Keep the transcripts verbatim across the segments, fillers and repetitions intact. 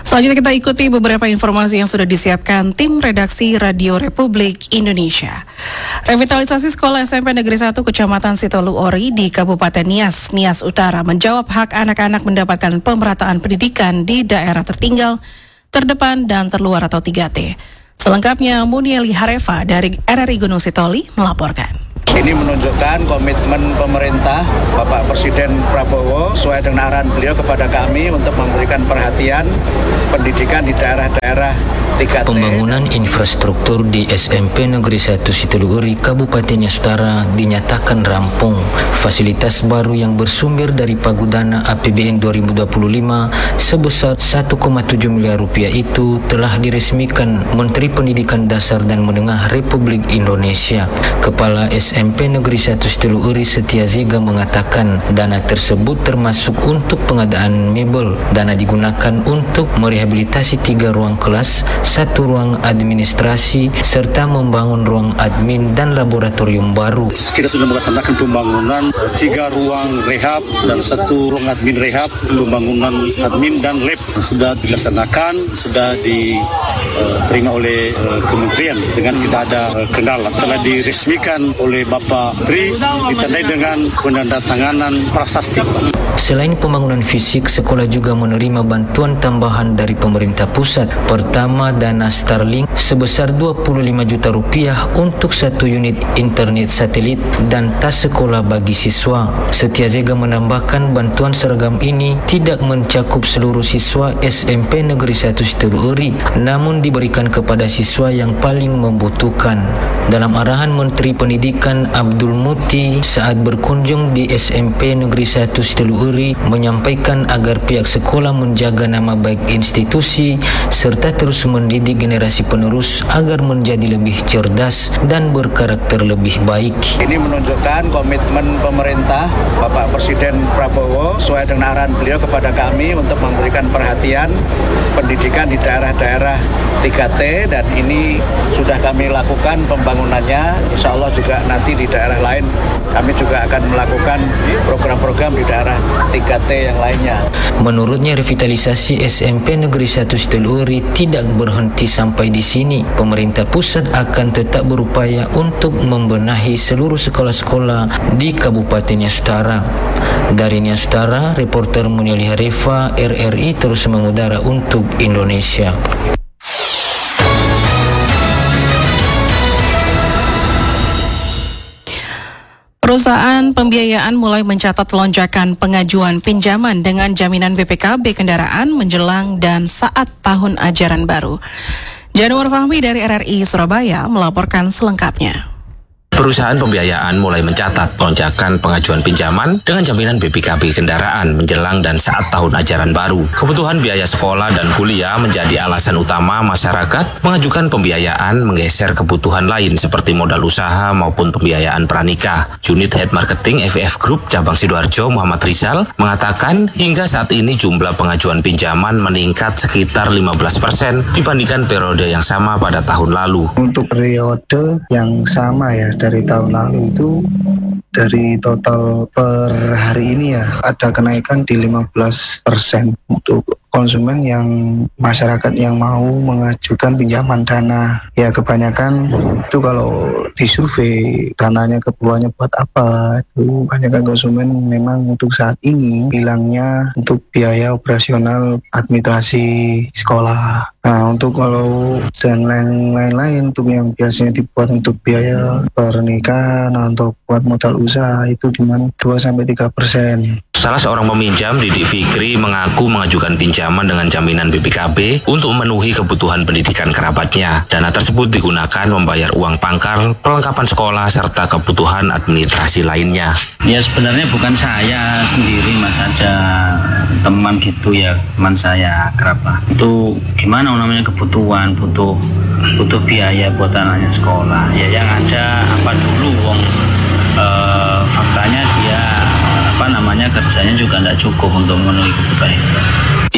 Selanjutnya kita ikuti beberapa informasi yang sudah disiapkan tim redaksi Radio Republik Indonesia. Revitalisasi sekolah S M P Negeri satu Kecamatan Sitolu Ori di Kabupaten Nias, Nias Utara menjawab hak anak-anak mendapatkan pemerataan pendidikan di daerah tertinggal, terdepan, dan terluar atau tiga T. Selengkapnya Munieli Harefa dari R R I Gunung Sitoli melaporkan. Ini menunjukkan komitmen pemerintah Bapak Presiden Prabowo sesuai dengan arahan beliau kepada kami untuk memberikan perhatian pendidikan di daerah-daerah tiga T. Pembangunan infrastruktur di S M P Negeri satu Sitolu Ori Kabupaten Nias Utara dinyatakan rampung. Fasilitas baru yang bersumber dari Pagudana A P B N dua ribu dua puluh lima sebesar satu koma tujuh miliar rupiah itu telah diresmikan Menteri Pendidikan Dasar dan Menengah Republik Indonesia. Kepala S M P Negeri satu Sitolu Ori Setia Ziga mengatakan dana tersebut termasuk untuk pengadaan mebel. Dana digunakan untuk merehabilitasi tiga ruang kelas, satu ruang administrasi, serta membangun ruang admin dan laboratorium baru. Kita sudah melaksanakan pembangunan tiga ruang rehab dan satu ruang admin rehab. Pembangunan admin dan lab sudah dilaksanakan, sudah diterima oleh uh, kementerian dengan tidak ada uh, kendala. Telah diresmikan oleh Bapak Tri, ditandai dengan penandatanganan prasasti. Selain pembangunan fisik, sekolah juga menerima bantuan tambahan dari pemerintah pusat. Pertama, dana Starlink sebesar dua puluh lima juta rupiah untuk satu unit internet satelit dan tas sekolah bagi siswa. Setia Zega menambahkan bantuan seragam ini tidak mencakup seluruh siswa S M P Negeri satu Sitolu Ori, namun diberikan kepada siswa yang paling membutuhkan. Dalam arahan Menteri Pendidikan Abdul Muti saat berkunjung di S M P Negeri satu Sitolu Ori menyampaikan agar pihak sekolah menjaga nama baik institusi serta terus mendidik generasi penerus agar menjadi lebih cerdas dan berkarakter lebih baik. Ini menunjukkan komitmen pemerintah Bapak Presiden Prabowo sesuai dengan arahan beliau kepada kami untuk memberikan perhatian pendidikan di daerah-daerah tiga T, dan ini sudah kami lakukan pembangunannya. Insya Allah juga nanti di daerah lain kami juga akan melakukan program-program di daerah tiga T yang lainnya. Menurutnya revitalisasi S M P Negeri satu Sitolu Ori tidak berhenti sampai di sini. Pemerintah pusat akan tetap berupaya untuk membenahi seluruh sekolah-sekolah di Kabupaten Nias Utara. Dari Nias Utara, reporter Munieli Harefa R R I terus mengudara untuk Indonesia. Perusahaan pembiayaan mulai mencatat lonjakan pengajuan pinjaman dengan jaminan B P K B kendaraan menjelang dan saat tahun ajaran baru. Januar Fahmi dari R R I Surabaya melaporkan selengkapnya. Perusahaan pembiayaan mulai mencatat lonjakan pengajuan pinjaman dengan jaminan B P K B kendaraan menjelang dan saat tahun ajaran baru. Kebutuhan biaya sekolah dan kuliah menjadi alasan utama masyarakat mengajukan pembiayaan menggeser kebutuhan lain seperti modal usaha maupun pembiayaan pranikah. Unit Head Marketing F F Group Cabang Sidoarjo Muhammad Rizal mengatakan hingga saat ini jumlah pengajuan pinjaman meningkat sekitar lima belas persen dibandingkan periode yang sama pada tahun lalu. Untuk periode yang sama ya, dari tahun lalu itu dari total per hari ini ya ada kenaikan di lima belas persen untuk konsumen yang masyarakat yang mau mengajukan pinjaman dana. Ya kebanyakan itu kalau disurvei dananya keperluannya buat apa, itu kebanyakan konsumen memang untuk saat ini bilangnya untuk biaya operasional administrasi sekolah. Nah untuk kalau dan lain-lain untuk yang biasanya dibuat untuk biaya pernikahan atau buat modal usaha itu cuma dua sampai tiga persen. Salah seorang peminjam, Didi Fikri, mengaku mengajukan pinjaman dengan jaminan B P K B untuk memenuhi kebutuhan pendidikan kerabatnya. Dana tersebut digunakan membayar uang pangkal, perlengkapan sekolah, serta kebutuhan administrasi lainnya. Ya sebenarnya bukan saya sendiri mas, ada teman gitu ya, teman saya kerabat. Itu gimana namanya kebutuhan, butuh butuh biaya buat anaknya sekolah. Ya yang ada apa dulu wong eh, faktanya dia apa namanya kerjanya juga tidak cukup untuk memenuhi kebutuhan itu.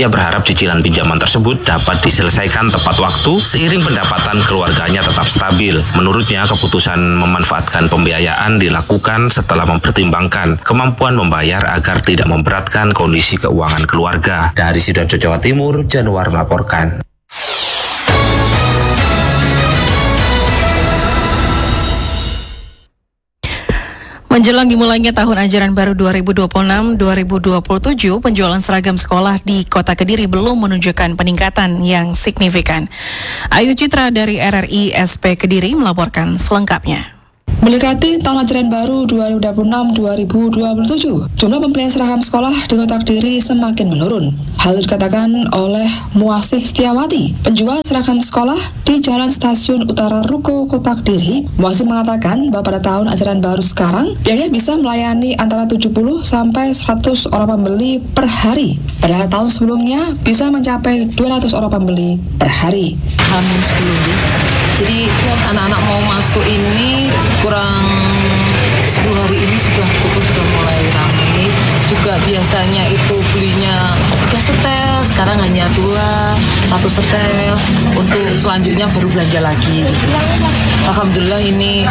Ia berharap cicilan pinjaman tersebut dapat diselesaikan tepat waktu seiring pendapatan keluarganya tetap stabil. Menurutnya, keputusan memanfaatkan pembiayaan dilakukan setelah mempertimbangkan kemampuan membayar agar tidak memberatkan kondisi keuangan keluarga. Dari Sidoarjo, Jawa Timur, Januar melaporkan. Menjelang dimulainya tahun ajaran baru dua ribu dua puluh enam dua ribu dua puluh tujuh, penjualan seragam sekolah di Kota Kediri belum menunjukkan peningkatan yang signifikan. Ayu Citra dari R R I S P Kediri melaporkan selengkapnya. Mendekati tahun ajaran baru dua ribu dua puluh enam dua ribu dua puluh tujuh, jumlah pembelian seragam sekolah di Kota Kediri semakin menurun. Hal itu dikatakan oleh Muasih Setiawati, penjual seragam sekolah di Jalan Stasiun Utara Ruko, Kota Kediri. Muasih mengatakan bahwa pada tahun ajaran baru sekarang, pihaknya bisa melayani antara tujuh puluh sampai seratus orang pembeli per hari. Padahal tahun sebelumnya bisa mencapai dua ratus orang pembeli per hari. Hamin sebelumnya. Jadi anak-anak mau masuk ini kurang sepuluh hari ini sudah toko sudah mulai ramai. Juga biasanya itu belinya tiga setel, sekarang hanya dua, satu setel. Untuk selanjutnya baru belanja lagi. Alhamdulillah ini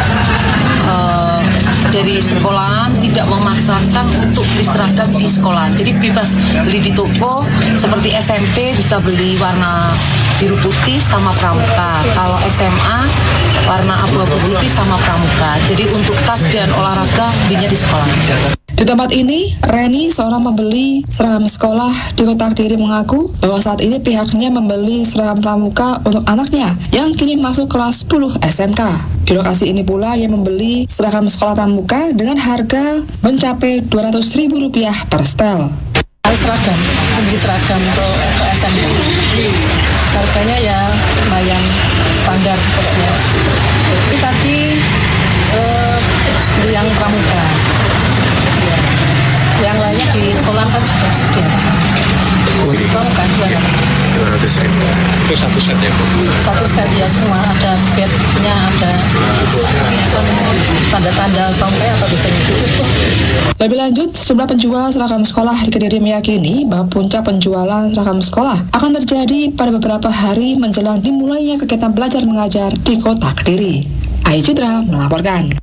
uh, dari sekolahan tidak memaksakan untuk beli seragam di sekolah. Jadi bebas beli di toko, seperti S M P bisa beli warna biru putih sama pramuka. Kalau S M A warna abu-abu putih sama pramuka. Jadi untuk tas dan olahraga belinya di sekolah. Di tempat ini, Reni, seorang pembeli seragam sekolah di Kota Kediri, mengaku bahwa saat ini pihaknya membeli seragam pramuka untuk anaknya yang kini masuk kelas sepuluh S M K. Di lokasi ini pula ia membeli seragam sekolah pramuka dengan harga mencapai dua ratus ribu rupiah per setel. Seragam, beli seragam untuk S M K. Harganya ya lumayan standar pokoknya. Tapi tadi eh, beli yang pramuka. Ya. Yang lainnya di sekolah kan sudah sedia. Pramuka dua ratus ribu. Itu satu set ya, Bu? Satu set ya, semua ada bednya, ada tanda-tanda pramuka atau desainnya. Lebih lanjut, sejumlah penjual seragam sekolah di Kediri meyakini bahwa puncak penjualan seragam sekolah akan terjadi pada beberapa hari menjelang dimulainya kegiatan belajar mengajar di Kota Kediri. Ayu Citra melaporkan.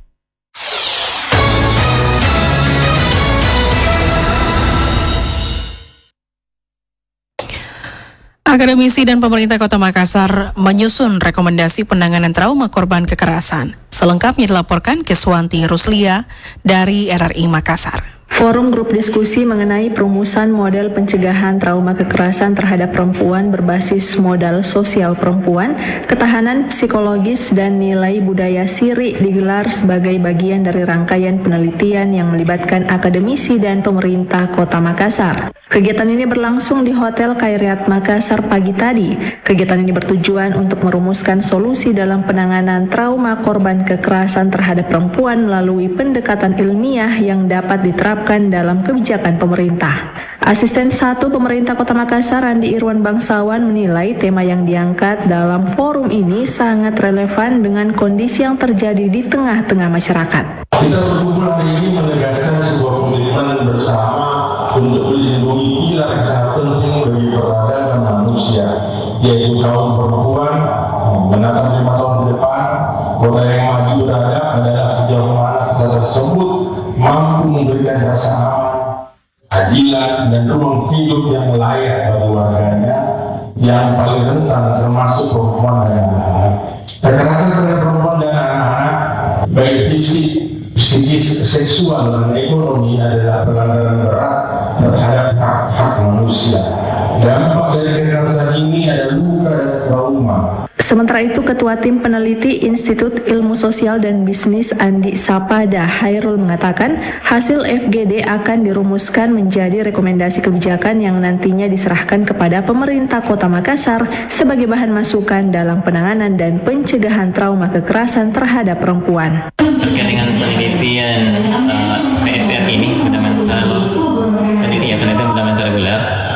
Akademisi dan pemerintah Kota Makassar menyusun rekomendasi penanganan trauma korban kekerasan. Selengkapnya dilaporkan Keswanti Ruslia dari R R I Makassar. Forum grup diskusi mengenai perumusan model pencegahan trauma kekerasan terhadap perempuan berbasis modal sosial perempuan, ketahanan psikologis dan nilai budaya SIRI digelar sebagai bagian dari rangkaian penelitian yang melibatkan akademisi dan pemerintah Kota Makassar. Kegiatan ini berlangsung di Hotel Khairiat Makassar pagi tadi. Kegiatan ini bertujuan untuk merumuskan solusi dalam penanganan trauma korban kekerasan terhadap perempuan melalui pendekatan ilmiah yang dapat diterapkan dalam kebijakan pemerintah. Asisten satu Pemerintah Kota Makassar, Andi Irwan Bangsawan, menilai tema yang diangkat dalam forum ini sangat relevan dengan kondisi yang terjadi di tengah-tengah masyarakat. Kita berkumpul hari ini menegaskan sebuah komitmen bersama untuk melindungi pilar yang sangat penting bagi peradaban manusia, yaitu kaum perempuan. Menatap lima tahun ke depan, kota yang maju beradab adalah sejauh mana kota tersebut mampu memberikan rasa aman, keadilan, dan ruang hidup yang layak bagi warganya yang paling rentan, termasuk perempuan dan anak-anak. Kekerasan terhadap perempuan dan anak-anak, baik fisik, psikis, seksual, dan ekonomi adalah pelanggaran berat terhadap hak-hak manusia. Dampak dari kekerasan ini ada luka dan trauma. Sementara itu, Ketua Tim Peneliti Institut Ilmu Sosial dan Bisnis Andi Sapada Hairul mengatakan hasil F G D akan dirumuskan menjadi rekomendasi kebijakan yang nantinya diserahkan kepada pemerintah Kota Makassar sebagai bahan masukan dalam penanganan dan pencegahan trauma kekerasan terhadap perempuan. Terkait dengan penelitian uh, P F R ini, fundamental penelitian penelitian fundamental gelar, uh,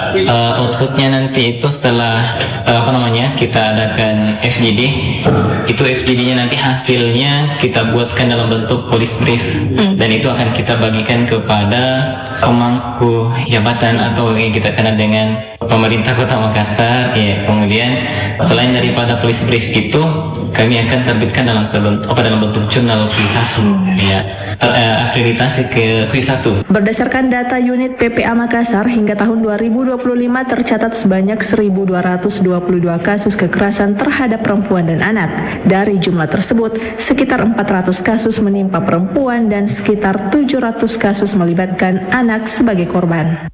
uh, outputnya nanti itu setelah uh, apa namanya kita adakan F G D, itu F G D-nya nanti hasilnya kita buatkan dalam bentuk police brief hmm. dan itu akan kita bagikan kepada pemangku jabatan atau yang kita kenal dengan pemerintah Kota Makassar. Ya, kemudian selain daripada police brief itu kami akan terbitkan dalam sebentuk apa dalam bentuk jurnal Q satu ya, ter, uh, akreditasi ke Q satu. Berdasarkan data unit P P A Makassar hingga tahun dua ribu dua puluh lima tercatat sebanyak seribu dua ratus dua puluh dua kasus kekerasan terhadap perempuan dan anak. Dari jumlah tersebut, sekitar empat ratus kasus menimpa perempuan dan sekitar tujuh ratus kasus melibatkan anak sebagai korban.